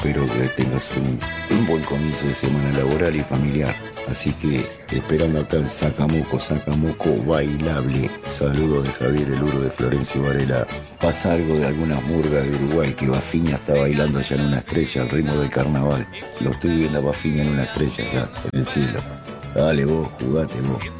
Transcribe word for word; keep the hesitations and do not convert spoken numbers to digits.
Espero que tengas un, un buen comienzo de semana laboral y familiar. Así que esperando acá el Sacamoco, Sacamoco bailable. Saludos de Javier Eluro de Florencio Varela. Pasa algo de algunas murgas de Uruguay que Bafiña está bailando allá en una estrella al ritmo del carnaval. Lo estoy viendo a Bafiña en una estrella allá en el cielo. Dale vos, jugate vos.